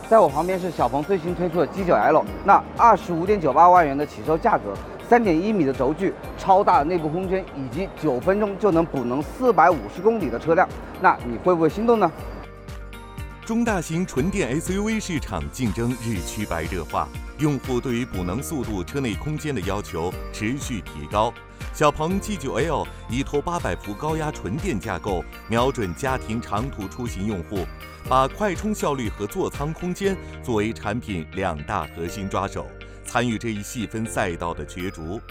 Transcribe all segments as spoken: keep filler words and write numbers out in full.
在我旁边是小鹏最新推出的 G 九 L， 那二十五点九八万元的起售价格， 三点一米的轴距，超大的内部空间，以及九分钟就能补能四百五十公里的车辆，那你会不会心动呢？ 中大型纯电 S U V 市场竞争日趋白热化，用户对于补能速度、车内空间的要求持续提高。小鹏 G 九 L 依托八百伏高压纯电架构，瞄准家庭长途出行用户，把快充效率和座舱空间作为产品两大核心抓手，参与这一细分赛道的角逐。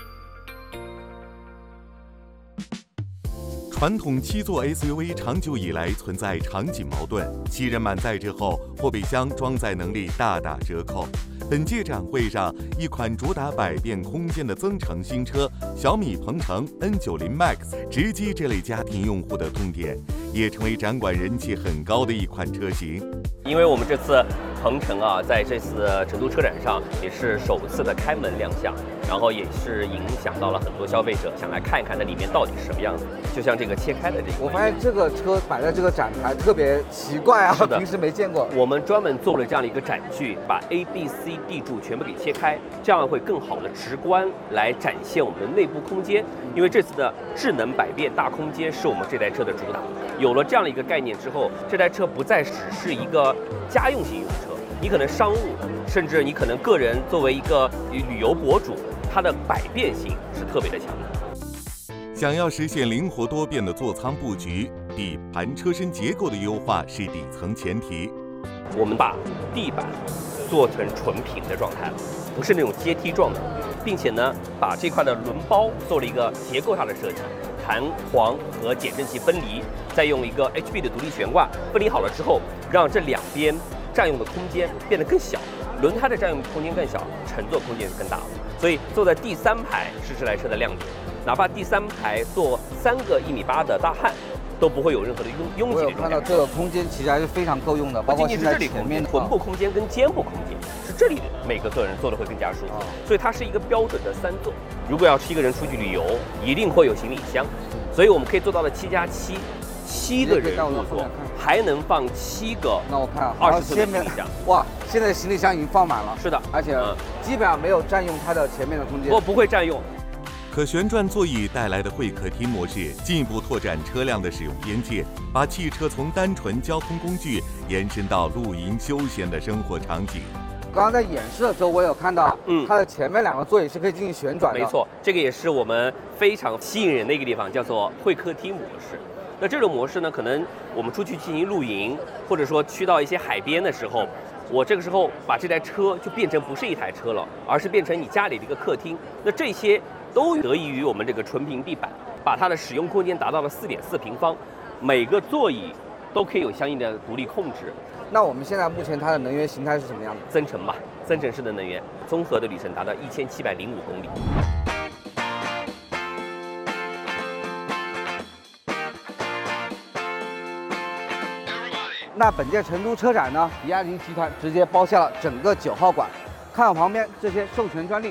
传统七座 S U V 长久以来存在场景矛盾，七人满载之后，后备箱装载能力大打折扣。本届展会上，一款主打百变空间的增程新车小米鹏程 N 九十 Max 直击这类家庭用户的痛点，也成为展馆人气很高的一款车型。 因为我们这次鹏程啊，在这次成都车展上也是首次的开门亮相，然后也是影响到了很多消费者想来看一看它里面到底是什么样子。就像这个切开的这个， 我发现这个车摆在这个展台特别奇怪啊，平时没见过。 我们专门做了这样的一个展具，把 A、B、C、D 柱全部给切开，这样会更好的直观来展现我们的内部空间。因为这次的智能百变大空间是我们这台车的主打。有了这样的一个概念之后，这台车不再只是一个家用型用车，你可能商务，甚至你可能个人作为一个旅游博主，它的百变性是特别的强的。 想要实现灵活多变的座舱布局，底盘车身结构的优化是底层前提。 我们把地板做成纯平的状态了，不是那种阶梯状的，并且呢，把这块的轮包做了一个结构上的设计，弹簧和减震器分离，再用一个 H B 的独立悬挂分离好了之后，让这两边占用的空间变得更小，轮胎的占用空间更小，乘坐空间更大了。所以坐在第三排是这台车的亮点，哪怕第三排坐三个一米八的大汉，都不会有任何的拥拥挤的。 我有看到这个空间其实还是非常够用的，包括现在前面臀部空间跟肩部空间是这里每个坐人坐的会更加舒服，哦、所以它是一个标准的三座。如果要是一个人出去旅游，一定会有行李箱，所以我们可以做到了七加七。七个人入座，还能放七个。 那我看啊， 二十寸的行李箱。 哇，现在行李箱已经放满了。 是的， 而且基本上没有占用它的前面的空间。 不，不会占用。 可旋转座椅带来的会客厅模式，进一步拓展车辆的使用边界，把汽车从单纯交通工具延伸到露营休闲的生活场景。 刚刚在演示的时候，我有看到，嗯，它的前面两个座椅是可以进行旋转的。 没错，这个也是我们非常吸引人的一个地方，叫做会客厅模式。那这种模式呢，可能我们出去进行露营，或者说去到一些海边的时候，我这个时候把这台车就变成不是一台车了，而是变成你家里的一个客厅。那这些都得益于我们这个纯平地板，把它的使用空间达到了四点四平方，每个座椅都可以有相应的独立控制。 那我们现在目前它的能源形态是什么样的？ 增程吧，增程式的能源，综合的里程达到一千七百零五公里。 那本届成都车展呢，比亚迪集团直接包下了整个九号馆。看我旁边这些授权专利，